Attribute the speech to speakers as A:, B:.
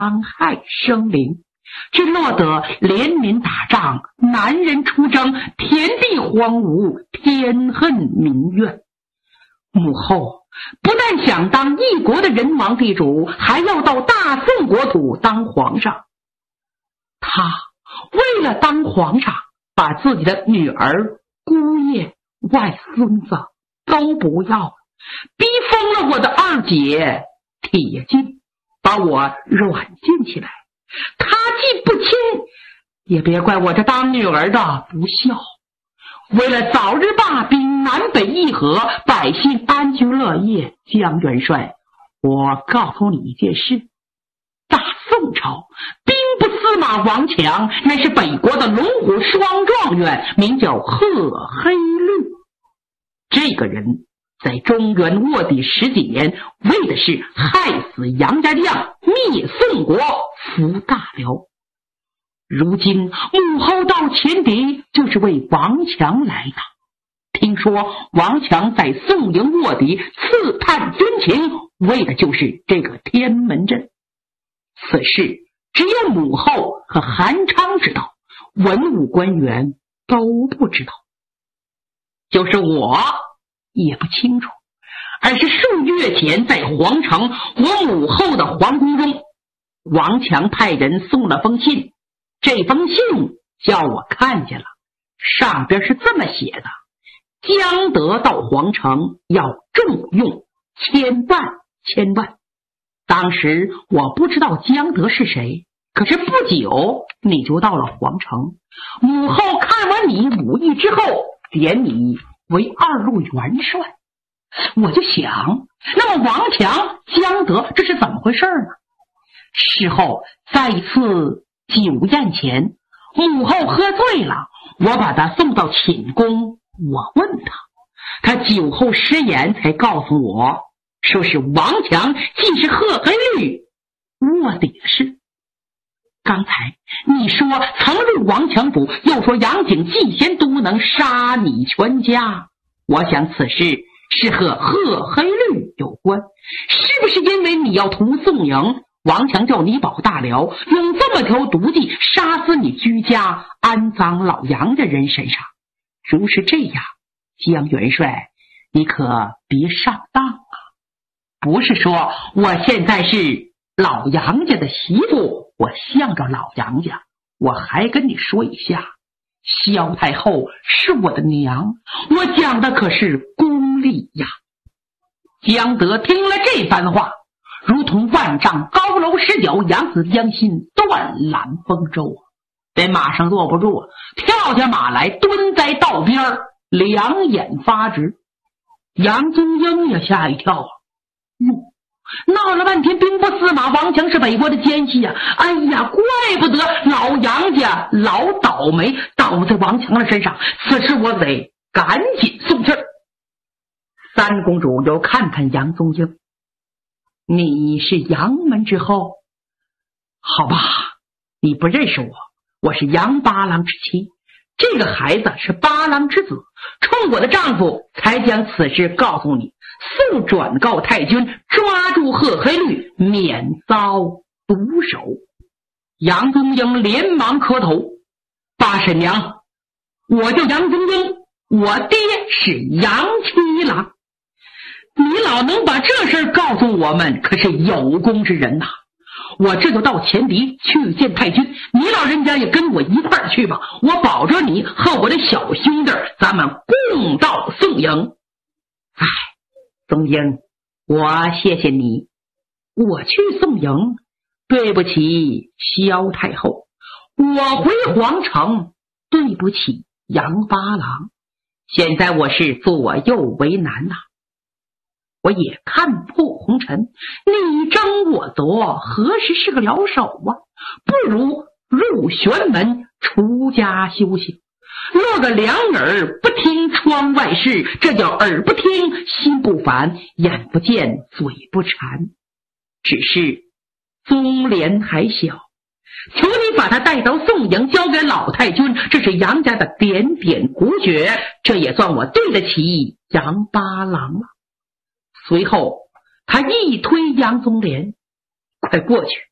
A: 伤害生灵，只落得连民打仗，男人出征，田地荒芜，天恨民怨。母后不但想当一国的人王地主，还要到大宋国土当皇上。他为了当皇上，把自己的女儿、姑爷、外孙子都不要了，逼疯了我的二姐铁镜，把我软禁起来。他既不亲，也别怪我这当女儿的不孝。为了早日罢兵，南北议和，百姓安居乐业，江元帅，我告诉你一件事：大宋朝兵部司马王强，乃是北国的龙虎双状元，名叫贺黑律。这个人在中原卧底10几年，为的是害死杨家将，灭宋国，扶大辽。如今母后到前敌，就是为王强来的。听说王强在宋营卧底，刺探军情，为的就是这个天门阵。此事只有母后和韩昌知道，文武官员都不知道，就是我也不清楚。而是数月前在皇城我母后的皇宫中，王强派人送了封信，这封信叫我看见了，上边是这么写的：江德到皇城要重用千万。当时我不知道江德是谁，可是不久你就到了皇城，母后看完你武艺之后，点你为2路元帅。我就想，那么王强、江德这是怎么回事呢？事后在一次酒宴前，母后喝醉了，我把她送到寝宫，我问她，她酒后失言，才告诉我说是王强既是贺黑律卧底的事。刚才你说曾入王强府，又说杨景季贤都能杀你全家，我想此事是和贺黑律有关，是不是因为你要屠宋营，王强叫你保大辽，用这么条毒计杀死你居家，安葬老杨家人身上？如是这样，江元帅，你可别上当啊！不是说我现在是老杨家的媳妇，我向着老杨家。我还跟你说一下，萧太后是我的娘，我讲的可是公理呀。江德听了这番话，如同万丈高楼失脚，扬子江心，断缆风舟啊！在马上坐不住，跳下马来，蹲在道边，两眼发直。杨宗英也吓一跳啊！闹了半天，兵部司马王强是北国的奸细啊！哎呀，怪不得老杨家老倒霉，倒在王强的身上。此时我得赶紧送气儿。三公主又看看杨宗英，你是杨门之后？好吧，你不认识我，我是杨八郎之妻，这个孩子是八郎之子，冲我的丈夫才将此事告诉你，速转告太君，抓住贺黑律，免遭毒手。杨宗英连忙磕头，八婶娘，我叫杨宗英，我爹是杨七郎，你老能把这事告诉我们，可是有功之人呐。我这就到前敌去见太君，你老人家也跟我一块儿去吧，我保着你和我的小兄弟，咱们共到宋营。哎，宗英，我谢谢你。我去宋营，对不起萧太后；我回皇城，对不起杨八郎。现在我是左右为难呐。我也看破红尘，你争我夺，何时是个了手啊？不如入玄门，出家修行，落个两耳不听窗外事，这叫耳不听心不烦，眼不见嘴不馋。只是宗廉还小，求你把他带到宋营，交给老太君，这是杨家的点点骨血，这也算我对得起杨八郎了。随后他一推杨宗廉，快过去，